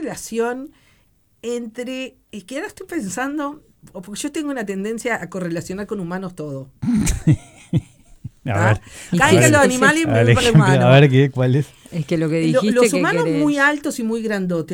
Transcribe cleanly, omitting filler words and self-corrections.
relación entre... Es que ahora estoy pensando, porque yo tengo una tendencia a correlacionar con humanos todo. A ver. Caigan los animales y me voy para el humano. A ver, ¿cuál es? Es que lo que dijiste Los que humanos querés. muy altos y muy grandotes.